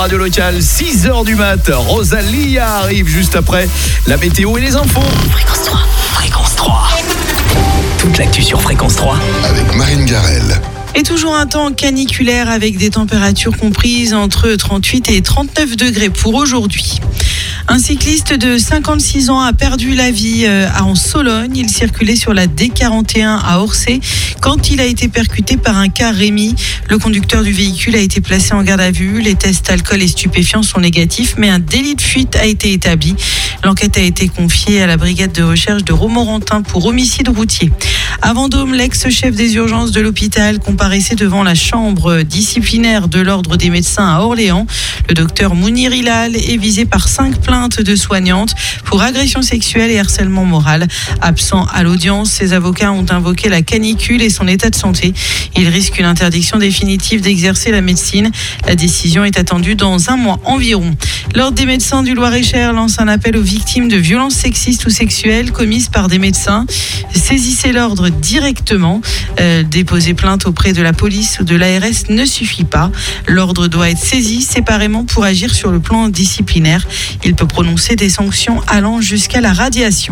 radio locale, 6h du mat. Rosalie arrive juste après la météo et les infos. Fréquence 3. Fréquence 3. Toute l'actu sur Fréquence 3. Avec Marine Garel. Et toujours un temps caniculaire avec des températures comprises entre 38 et 39 degrés pour aujourd'hui. Un cycliste de 56 ans a perdu la vie en Sologne. Il circulait sur la D41 à Orsay quand il a été percuté par un car Rémi. Le conducteur du véhicule a été placé en garde à vue. Les tests alcool et stupéfiants sont négatifs, mais un délit de fuite a été établi. L'enquête a été confiée à la brigade de recherche de Romorantin pour homicide routier. À Vendôme, l'ex-chef des urgences de l'hôpital comparaissait devant la chambre disciplinaire de l'ordre des médecins à Orléans. Le docteur Mounir Hilal est visé par 5 plaintes de soignantes pour agression sexuelle et harcèlement moral. Absent à l'audience, ses avocats ont invoqué la canicule et son état de santé. Il risque une interdiction définitive d'exercer la médecine. La décision est attendue dans un mois environ. L'Ordre des médecins du Loir-et-Cher lance un appel aux victimes de violences sexistes ou sexuelles commises par des médecins. Saisissez l'ordre directement. Déposer plainte auprès de la police ou de l'ARS ne suffit pas. L'ordre doit être saisi séparément pour agir sur le plan disciplinaire. Il peut prononcer des sanctions allant jusqu'à la radiation.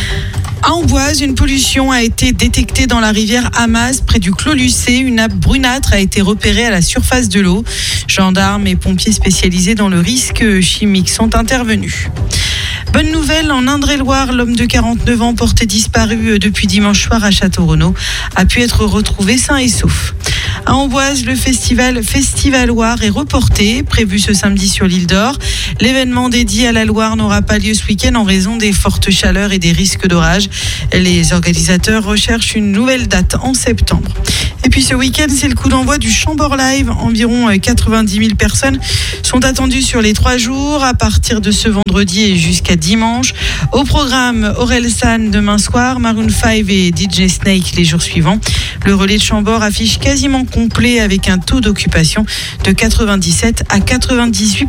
À Amboise, une pollution a été détectée dans la rivière Hamas, près du Clos Lucé. Une nappe brunâtre a été repérée à la surface de l'eau. Gendarmes et pompiers spécialisés dans le risque chimique sont intervenus. Bonne nouvelle, en Indre-et-Loire, l'homme de 49 ans porté disparu depuis dimanche soir à Château-Renaud a pu être retrouvé sain et sauf. À Amboise, le festival Loire est reporté, prévu ce samedi sur l'île d'Or. L'événement dédié à la Loire n'aura pas lieu ce week-end en raison des fortes chaleurs et des risques d'orage. Les organisateurs recherchent une nouvelle date en septembre. Et puis ce week-end, c'est le coup d'envoi du Chambord Live. Environ 90 000 personnes sont attendues sur les 3 jours, à partir de ce vendredi et jusqu'à dimanche. Au programme, Orelsan demain soir, Maroon 5 et DJ Snake les jours suivants. Le relais de Chambord affiche quasiment complet avec un taux d'occupation de 97 à 98%.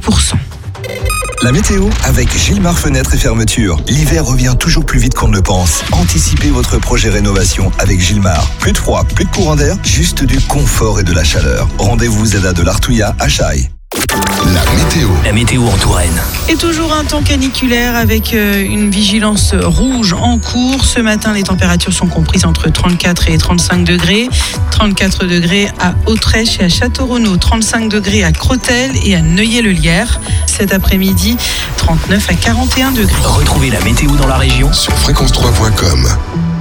La météo avec Gilmar Fenêtres et Fermetures. L'hiver revient toujours plus vite qu'on ne le pense. Anticipez votre projet rénovation avec Gilmar. Plus de froid, plus de courant d'air, juste du confort et de la chaleur. Rendez-vous Zeda de l'Artouilla à Chaille. La météo en Touraine. Et toujours un temps caniculaire avec une vigilance rouge en cours. Ce matin, les températures sont comprises entre 34 et 35 degrés. 34 degrés à Autrèche et à Château-Renaud. 35 degrés à Crotel et à Neuilly-le-Lierre. Cet après-midi, 39 à 41 degrés. Retrouvez la météo dans la région sur fréquence3.com.